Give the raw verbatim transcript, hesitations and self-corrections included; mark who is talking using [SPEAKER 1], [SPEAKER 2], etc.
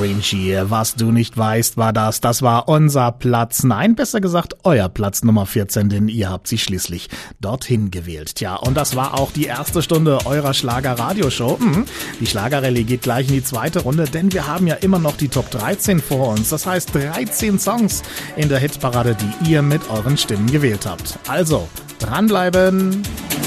[SPEAKER 1] Avicii. Was du nicht weißt, war das. Das war unser Platz. Nein, besser gesagt, euer Platz Nummer vierzehn, denn ihr habt sich schließlich dorthin gewählt. Tja, und das war auch die erste Stunde eurer Schlager-Radioshow. Mhm. Die Schlagerrallye geht gleich in die zweite Runde, denn wir haben ja immer noch die Top dreizehn vor uns. Das heißt dreizehn Songs in der Hitparade, die ihr mit euren Stimmen gewählt habt. Also, dranbleiben!